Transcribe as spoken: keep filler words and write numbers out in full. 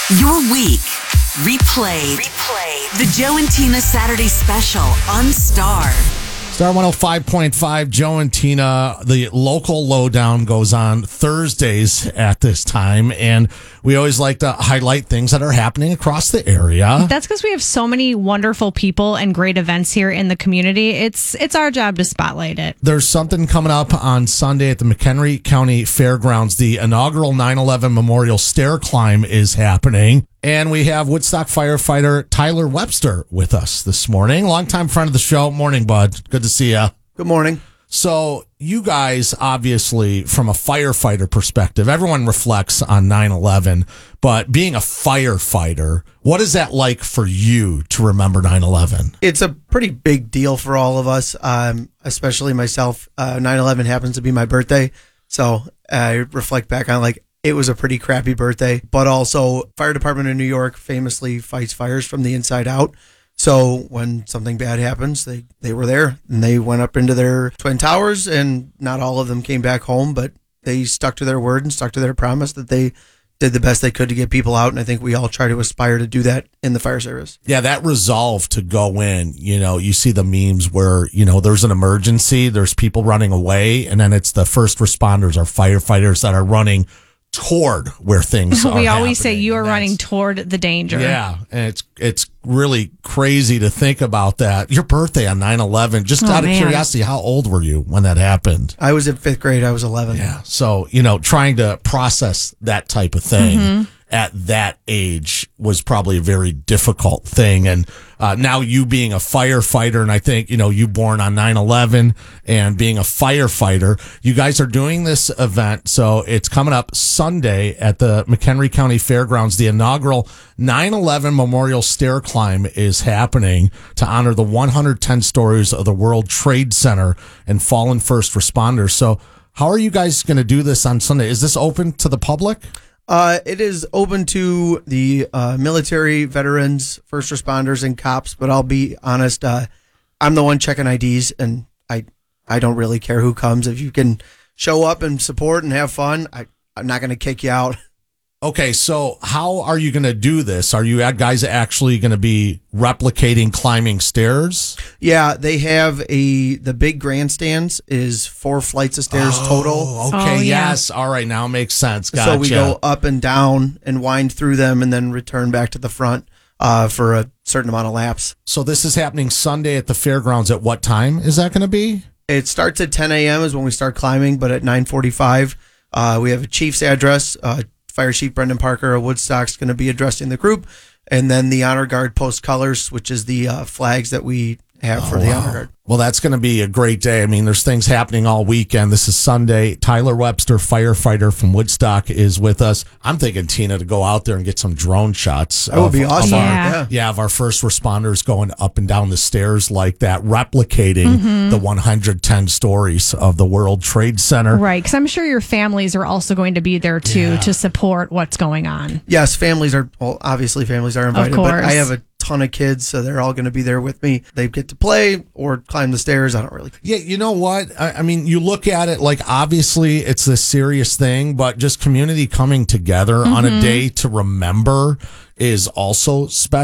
Your week replayed. Replayed. The Joe and Tina Saturday Special on Star. Star one oh five point five, Joe and Tina. The local lowdown goes on Thursdays at this time, and we always like to highlight things that are happening across the area. That's because we have so many wonderful people and great events here in the community. It's it's our job to spotlight it. There's something coming up on Sunday at the McHenry County Fairgrounds. The inaugural nine eleven Memorial Stair Climb is happening. And we have Woodstock firefighter Tyler Webster with us this morning. Longtime friend of the show. Morning, bud. Good to see you. Good morning. So you guys, obviously, from a firefighter perspective, everyone reflects on nine eleven, but being a firefighter, what is that like for you to remember nine eleven? It's a pretty big deal for all of us, um, especially myself. Uh, nine eleven happens to be my birthday, so I reflect back on like it was a pretty crappy birthday, but also Fire Department of New York famously fights fires from the inside out. So when something bad happens, they, they were there and they went up into their Twin Towers, and not all of them came back home, but they stuck to their word and stuck to their promise that they did the best they could to get people out. And I think we all try to aspire to do that in the fire service. Yeah, that resolve to go in, you know, you see the memes where, you know, there's an emergency, there's people running away, and then it's the first responders or firefighters that are running toward where things are. We always say happening. you are That's, running toward the danger. Yeah, and it's it's really crazy to think about that. Your birthday on nine eleven, just Oh, out of man. curiosity, how old were you when that happened? I was in fifth grade. I was eleven. Yeah, so, you know, trying to process that type of thing Mm-hmm. at that age was probably a very difficult thing. And uh, now you being a firefighter, and I think, you know, you born on nine eleven and being a firefighter, you guys are doing this event. So it's coming up Sunday at the McHenry County Fairgrounds. The inaugural nine eleven Memorial Stair Climb is happening to honor the one hundred ten stories of the World Trade Center and fallen first responders. So how are you guys going to do this on Sunday? Is this open to the public? Uh, it is open to the uh, military, veterans, first responders, and cops. But I'll be honest, uh, I'm the one checking I Ds, and I I don't really care who comes. If you can show up and support and have fun, I, I'm not going to kick you out. Okay, so how are you going to do this? Are you guys actually going to be replicating climbing stairs? Yeah, they have a the big grandstands is four flights of stairs total. Oh, okay, Oh, yeah. yes. All right, now it makes sense. Gotcha. So we go up and down and wind through them, and then return back to the front uh, for a certain amount of laps. So this is happening Sunday at the fairgrounds. At what time is that going to be? It starts at ten a.m. is when we start climbing, but at nine forty-five, uh, we have a chief's address. Uh, Fire Chief Brendan Parker of Woodstock's going to be addressing the group, and then the Honor Guard post colors, which is the uh, flags that we have for Oh, the wow. Honor Guard. Well, that's going to be a great day. I mean, there's things happening all weekend. This is Sunday. Tyler Webster, firefighter from Woodstock, is with us. I'm thinking, Tina, to go out there and get some drone shots. That would of- be of awesome. our- Yeah. Yeah. Yeah, of our first responders going up and down the stairs like that, replicating Mm-hmm. the one hundred ten stories of the World Trade Center. Right, because I'm sure your families are also going to be there too Yeah. to support what's going on. Yes, families are, well, obviously families are invited, but course. I have a ton of kids, so they're all going to be there with me. They get to play or climb the stairs. I don't really. Yeah, you know what? I, I mean, you look at it like obviously it's this serious thing, but just community coming together on a day to remember is also special.